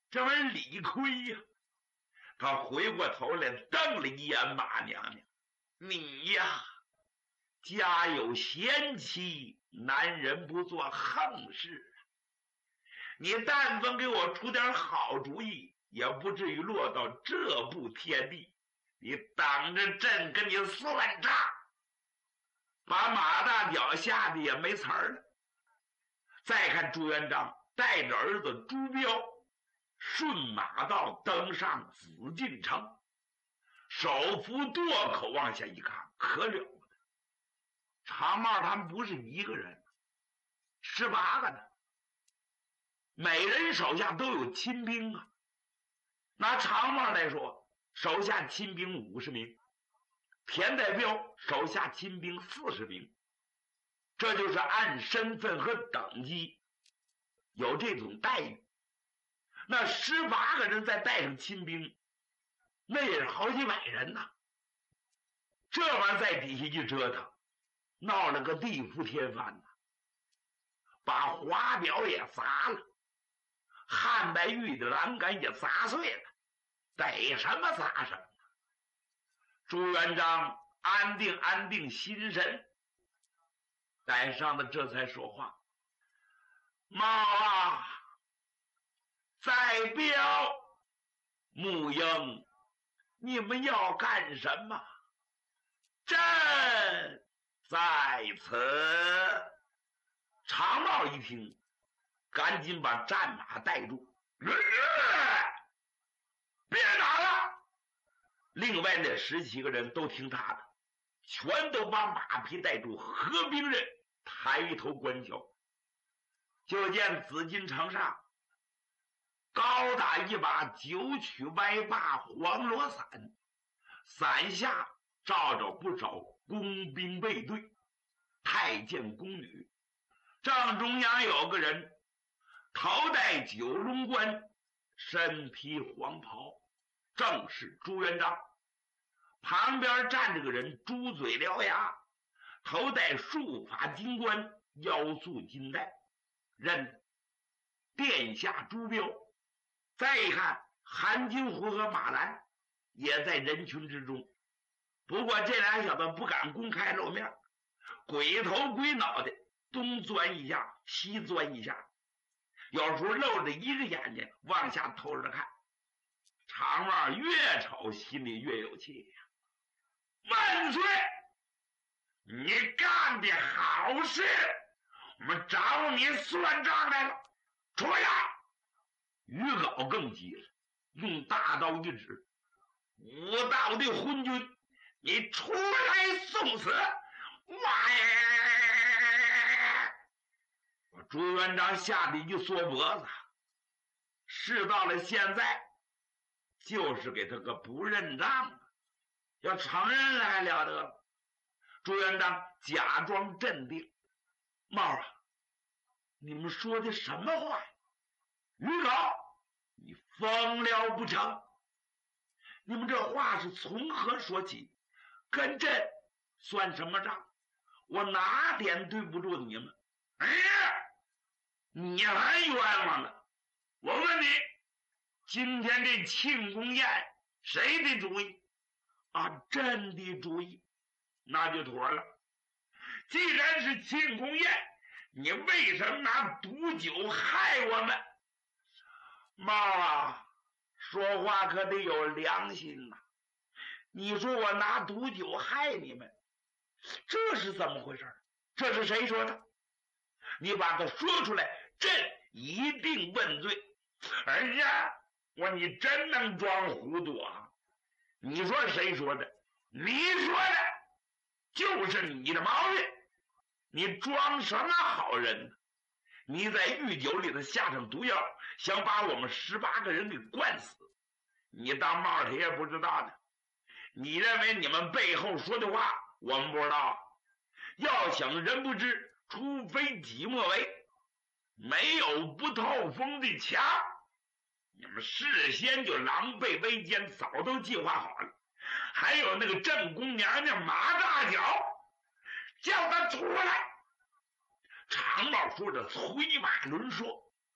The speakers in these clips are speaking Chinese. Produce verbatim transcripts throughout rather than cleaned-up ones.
这玩意儿理亏呀、啊！他回过头来瞪了一眼马娘娘：“你呀，家有贤妻，男人不做横事。你但凡给我出点好主意，也不至于落到这步田地。你等着朕跟你算账！”把马大脚吓得也没词儿了。再看朱元璋带着儿子朱标顺马道登上紫禁城，手扶垛口往下一看，可了不得！长帽他们不是一个人，十八个呢，每人手下都有亲兵啊。拿长帽来说，手下亲兵五十名，田代彪手下亲兵四十名，这就是按身份和等级有这种待遇。那十八个人再带上亲兵，那也是好几百人呐。这玩意儿在底下一折腾，闹了个地覆天翻呐，把华表也砸了，汉白玉的栏杆也砸碎了，逮什么砸什么。朱元璋安定安定心神，带上的这才说话：“猫啊，在彪、沐英，你们要干什么？朕在此。”长帽一听，赶紧把战马带住，别打了。另外那十七个人都听他的，全都把马匹带住，合兵刃抬头观瞧。就见紫禁城上高大一把九曲歪把黄罗伞，伞下罩着不少工兵卫队、太监宫女，正中央有个人头戴九龙冠，身披黄袍，正是朱元璋。旁边站着个人，猪嘴獠牙，头戴束发金冠，腰束金带，认殿下朱标。再一看，韩金虎和马兰也在人群之中，不过这俩小子不敢公开露面，鬼头鬼脑的东钻一下西钻一下，有时候露着一个眼睛往下偷着看。长帽越瞅心里越有气呀！万岁！你干的好事，我们找你算账来了，出来！于杲更急了，用大刀一指：“无道的昏君，你出来送死！”妈呀！把朱元璋吓得一缩脖子。事到了现在，就是给他个不认账啊！要承认了还了得了？朱元璋假装镇定：“帽啊，你们说的什么话呀？于杲，你疯了不成？你们这话是从何说起？跟朕算什么账？我哪点对不住你们？哎呀，你还冤枉呢！我问你，今天这庆功宴谁的主意？啊，朕的主意。那就妥了。既然是庆功宴，你为什么拿毒酒害我们？猫啊，说话可得有良心呐、啊！你说我拿毒酒害你们，这是怎么回事？这是谁说的？你把它说出来，朕一定问罪。哎呀，我你真能装糊涂啊！你说谁说的？你说的，就是你的毛病。你装什么好人呢？你在御酒里头下上毒药，想把我们十八个人给灌死。你当帽他也不知道呢。你认为你们背后说的话我们不知道？要想人不知，除非己莫为。没有不透风的墙，你们事先就狼狈为奸，早都计划好了。还有那个正宫娘娘马大脚，叫他出来。长帽说着催马轮说，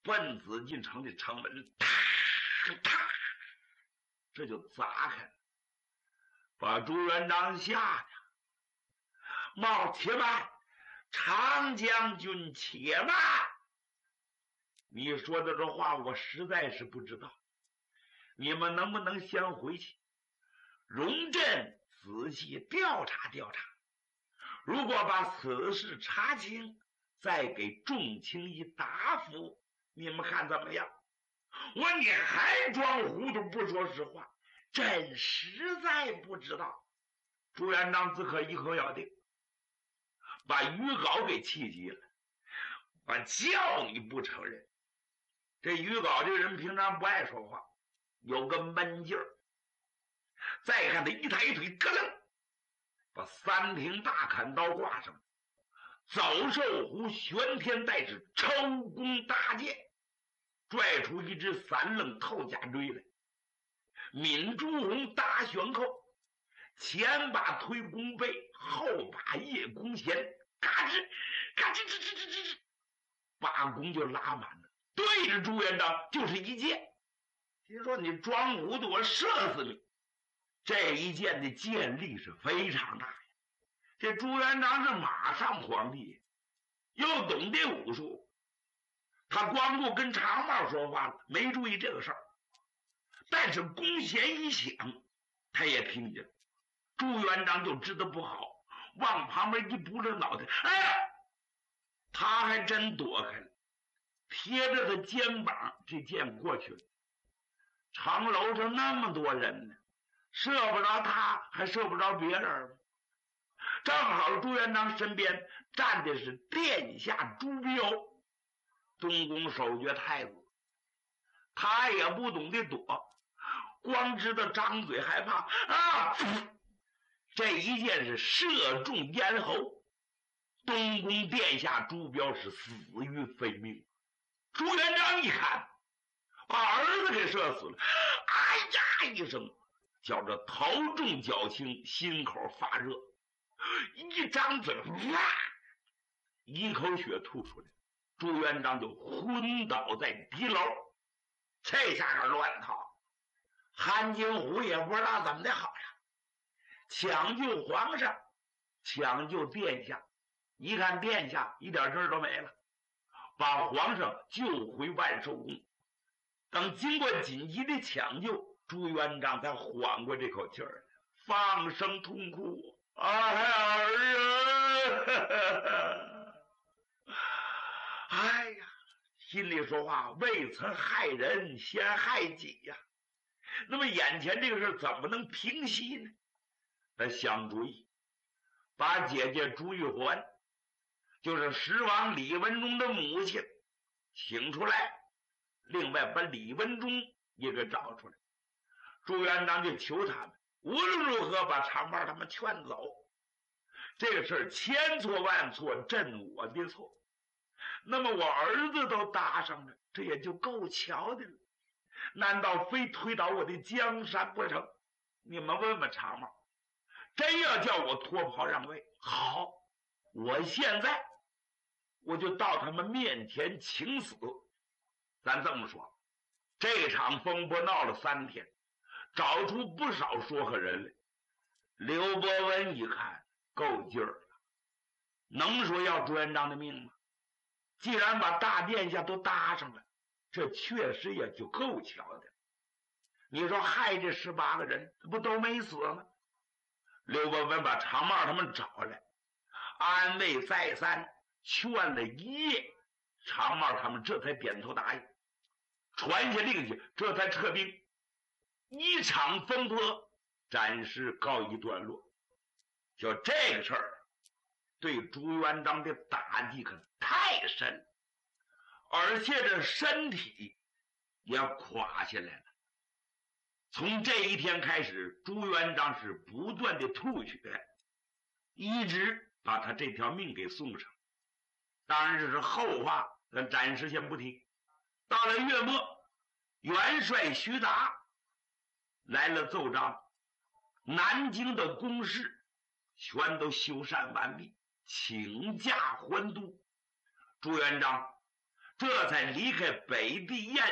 奔紫禁城的城门，啪啪，这就砸开了，把朱元璋吓的。冒且慢，长将军且慢。你说的这话我实在是不知道，你们能不能先回去，容朕仔细调查调查，如果把此事查清，再给众卿一答复，你们看怎么样？我你还装糊涂不说实话，朕实在不知道。朱元璋自可一口咬定，把于皋给气急了。我叫你不承认，这于皋这个人平常不爱说话，有个闷劲儿。再看他一抬腿，咯楞，把三挺大砍刀挂上，走兽湖玄天带指抽弓搭箭，拽出一支三愣透甲锥来，抿朱红搭悬扣，前把推弓背，后把叶弓弦，嘎吱嘎吱吱吱吱吱吱，把弓就拉满了，对着朱元璋就是一箭。听说你装糊涂，我射死你！这一箭的箭力是非常大呀。这朱元璋是马上皇帝，又懂得武术，他光顾跟长帽说话了，没注意这个事儿。但是弓弦一响，他也听见了。朱元璋就知道不好，往旁边一扑着脑袋，哎呀，他还真躲开了，贴着他肩膀，这箭过去了。城楼上那么多人呢，射不着他，还射不着别人。正好朱元璋身边站的是殿下朱标，东宫守爵太子，他也不懂得躲，光知道张嘴害怕啊！这一箭是射中咽喉，东宫殿下朱标是死于非命。朱元璋一看，把儿子给射死了，哎呀一声，叫着头重脚轻，心口发热，一张嘴，哇，一口血吐出来，朱元璋就昏倒在敌楼。这下个乱套，韩金虎也不知道怎么的好了，抢救皇上，抢救殿下，一看殿下一点事都没了，把皇上救回万寿宫。等经过紧急的抢救，朱元璋才缓过这口气儿，放声痛哭：“哎儿啊！哎呀，心里说话，未曾害人，先害己呀。那么眼前这个事怎么能平息呢？”他想主意，把姐姐朱玉环，就是十王李文忠的母亲，请出来，另外把李文忠也给找出来。朱元璋就求他们无论如何把长毛他们劝走。这个事儿千错万错，朕我的错。那么我儿子都搭上了，这也就够瞧的了，难道非推倒我的江山不成？你们问问长毛，真要叫我脱袍让位，好，我现在我就到他们面前请死。咱这么说，这场风波闹了三天，找出不少说和人来。刘伯温一看够劲儿了，能说要朱元璋的命吗？既然把大殿下都搭上了，这确实也就够巧的。你说害这十八个人不都没死吗？刘伯温把长帽他们找来，安慰再三，劝了一夜，长帽他们这才点头答应，传下令去，这才撤兵。一场风波暂时告一段落。就这个事儿对朱元璋的打击可太深，而且这身体也垮下来了。从这一天开始，朱元璋是不断的吐血，一直把他这条命给送上。当然这是后话，咱暂时先不提。到了月末，元帅徐达来了奏章，南京的宫室全都修缮完毕，请假还都。朱元璋这才离开北地雁